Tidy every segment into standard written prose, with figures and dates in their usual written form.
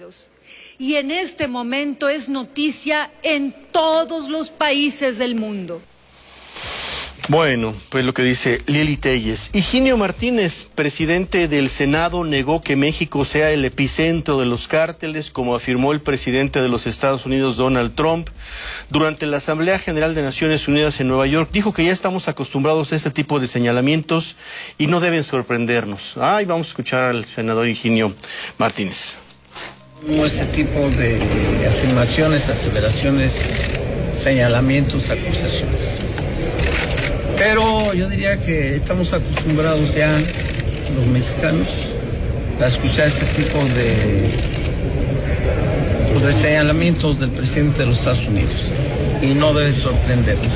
Unidos. Y en este momento es noticia en todos los países del mundo. Bueno, pues lo que dice Lili Telles. Higinio Martínez, presidente del Senado, negó que México sea el epicentro de los cárteles, como afirmó el presidente de los Estados Unidos, Donald Trump, durante la Asamblea General de Naciones Unidas en Nueva York. Dijo que ya estamos acostumbrados a este tipo de señalamientos y no deben sorprendernos. Vamos a escuchar al senador Higinio Martínez. Este tipo de afirmaciones, aseveraciones, señalamientos, acusaciones. Pero yo diría que estamos acostumbrados ya, los mexicanos, a escuchar este tipo de señalamientos del presidente de los Estados Unidos. Y no debe sorprendernos.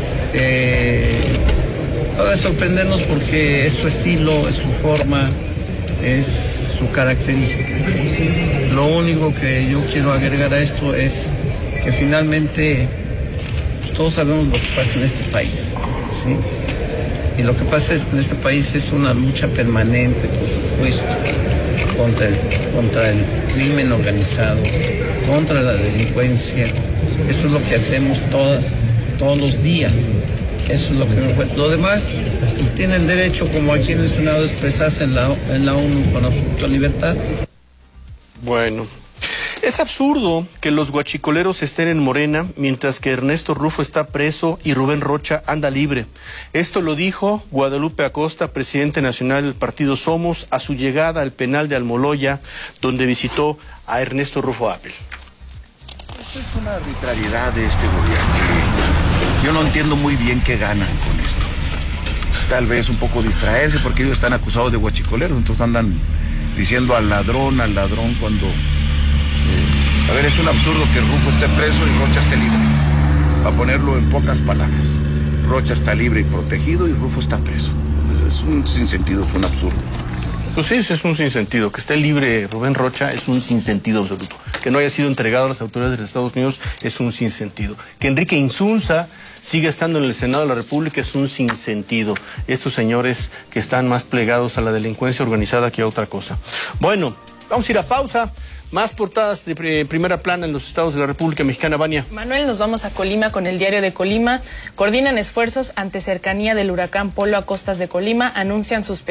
No debe sorprendernos porque es su estilo, es su forma, es su característica. Lo único que yo quiero agregar a esto es que finalmente pues, todos sabemos lo que pasa en este país. ¿Sí? Y lo que pasa en este país es una lucha permanente, por supuesto, contra el crimen organizado, contra la delincuencia. Eso es lo que hacemos todos los días. Eso es lo que me cuenta. Lo demás, pues, tienen derecho, como aquí en el Senado, de expresarse en la ONU con absoluta libertad. Bueno. Es absurdo que los guachicoleros estén en Morena, mientras que Ernesto Rufo está preso y Rubén Rocha anda libre. Esto lo dijo Guadalupe Acosta, presidente nacional del partido Somos, a su llegada al penal de Almoloya, donde visitó a Ernesto Rufo Apel. Esto es una arbitrariedad de este gobierno. Yo no entiendo muy bien qué ganan con esto. Tal vez un poco distraerse, porque ellos están acusados de guachicoleros, entonces andan diciendo al ladrón cuando... A ver, es un absurdo que Rufo esté preso y Rocha esté libre. Para ponerlo en pocas palabras. Rocha está libre y protegido y Rufo está preso. Es un sinsentido, es un absurdo. Pues sí, es un sinsentido. Que esté libre Rubén Rocha es un sinsentido absoluto. Que no haya sido entregado a las autoridades de los Estados Unidos es un sinsentido. Que Enrique Insunza siga estando en el Senado de la República es un sinsentido. Estos señores que están más plegados a la delincuencia organizada que a otra cosa. Bueno, vamos a ir a pausa. Más portadas de primera plana en los estados de la República Mexicana, Vania. Manuel, nos vamos a Colima con el Diario de Colima. Coordinan esfuerzos ante cercanía del huracán Polo a costas de Colima. Anuncian sus